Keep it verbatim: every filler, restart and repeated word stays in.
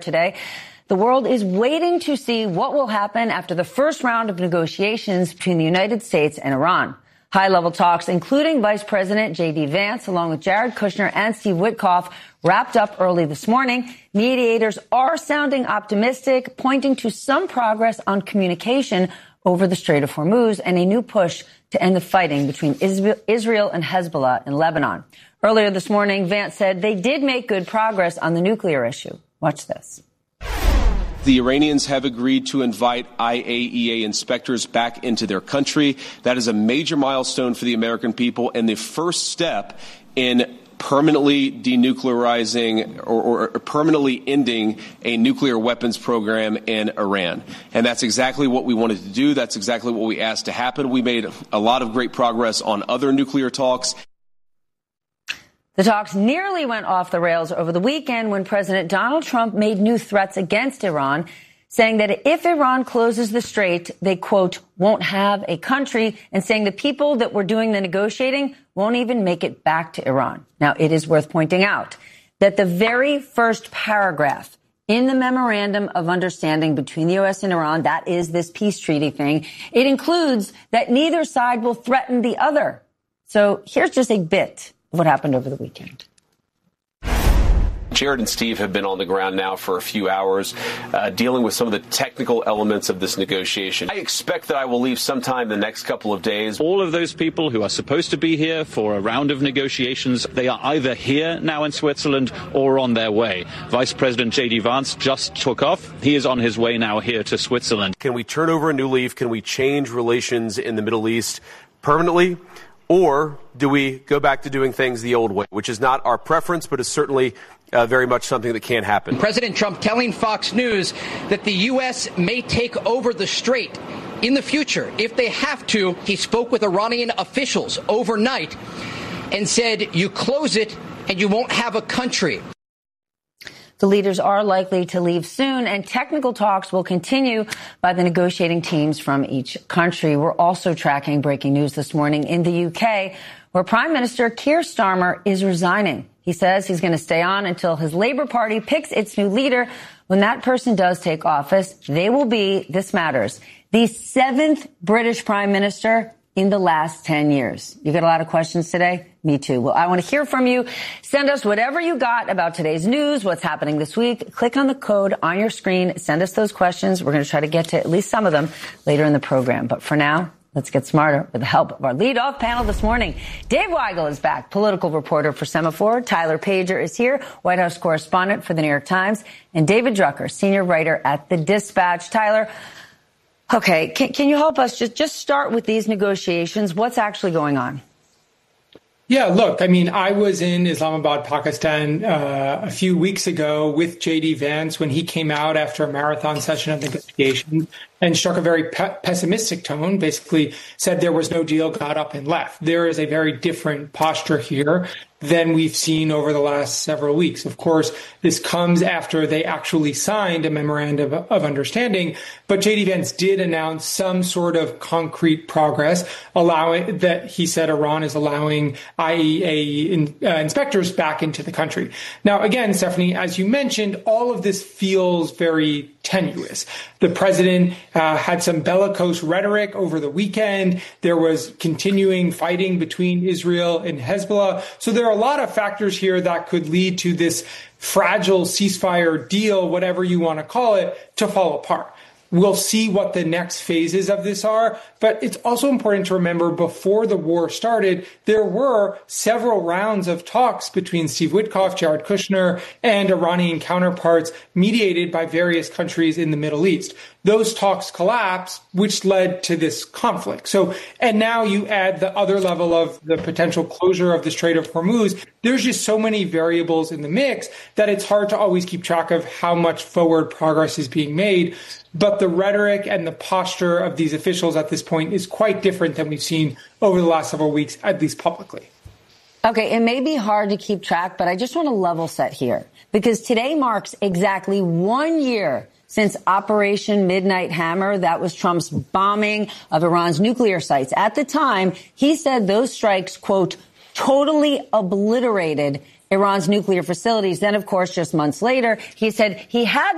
Today, the world is waiting to see what will happen after the first round of negotiations between the United States and Iran. High-level talks, including Vice President J D Vance, along with Jared Kushner and Steve Witkoff, wrapped up early this morning. Mediators are sounding optimistic, pointing to some progress on communication over the Strait of Hormuz and a new push to end the fighting between Israel and Hezbollah in Lebanon. Earlier this morning, Vance said they did make good progress on the nuclear issue. Watch this. The Iranians have agreed to invite I A E A inspectors back into their country. That is a major milestone for the American people and the first step in permanently denuclearizing or, or permanently ending a nuclear weapons program in Iran. And that's exactly what we wanted to do. That's exactly what we asked to happen. We made a lot of great progress on other nuclear talks. The talks nearly went off the rails over the weekend when President Donald Trump made new threats against Iran, saying that if Iran closes the strait, they, quote, won't have a country, and saying the people that were doing the negotiating won't even make it back to Iran. Now, it is worth pointing out that the very first paragraph in the Memorandum of Understanding between the U S and Iran, that is this peace treaty thing, it includes that neither side will threaten the other. So here's just a bit of what happened over the weekend. Jared and Steve have been on the ground now for a few hours, uh, dealing with some of the technical elements of this negotiation. I expect that I will leave sometime the next couple of days. All of those people who are supposed to be here for a round of negotiations, they are either here now in Switzerland or on their way. Vice President J D Vance just took off. He is on his way now here to Switzerland. Can we turn over a new leaf? Can we change relations in the Middle East permanently? Or do we go back to doing things the old way, which is not our preference, but is certainly uh, very much something that can happen. President Trump telling Fox News that the U S may take over the strait in the future if they have to. He spoke with Iranian officials overnight and said, you close it and you won't have a country. The leaders are likely to leave soon, and technical talks will continue by the negotiating teams from each country. We're also tracking breaking news this morning in the U K, where Prime Minister Keir Starmer is resigning. He says he's going to stay on until his Labour Party picks its new leader. When that person does take office, they will be, this matters, the seventh British Prime Minister in the last ten years. You got a lot of questions today? Me too. Well, I want to hear from you. Send us whatever you got about today's news, what's happening this week. Click on the code on your screen. Send us those questions. We're going to try to get to at least some of them later in the program. But for now, let's get smarter with the help of our lead-off panel this morning. Dave Weigel is back, political reporter for Semaphore. Tyler Pager is here, White House correspondent for the New York Times. And David Drucker, senior writer at The Dispatch. Tyler, okay, can, can you help us just, just start with these negotiations? What's actually going on? Yeah, look, I mean, I was in Islamabad, Pakistan, uh, a few weeks ago with J D Vance when he came out after a marathon session of negotiations and struck a very pe- pessimistic tone, basically said there was no deal, got up and left. There is a very different posture here than we've seen over the last several weeks. Of course, this comes after they actually signed a memorandum of understanding, but J D Vance did announce some sort of concrete progress, allowing that he said Iran is allowing I A E A in, uh, inspectors back into the country. Now, again, Stephanie, as you mentioned, all of this feels very tenuous. The president uh, had some bellicose rhetoric over the weekend. There was continuing fighting between Israel and Hezbollah. So there are a lot of factors here that could lead to this fragile ceasefire deal, whatever you want to call it, to fall apart. We'll see what the next phases of this are, but it's also important to remember before the war started, there were several rounds of talks between Steve Witkoff, Jared Kushner, and Iranian counterparts mediated by various countries in the Middle East. Those talks collapsed, which led to this conflict. So, and now you add the other level of the potential closure of the Strait of Hormuz. There's just so many variables in the mix that it's hard to always keep track of how much forward progress is being made. But the rhetoric and the posture of these officials at this point is quite different than we've seen over the last several weeks, at least publicly. Okay, it may be hard to keep track, but I just want to level set here, because today marks exactly one year since Operation Midnight Hammer. That was Trump's bombing of Iran's nuclear sites. At the time, he said those strikes, quote, totally obliterated Iran's nuclear facilities. Then, of course, just months later, he said he had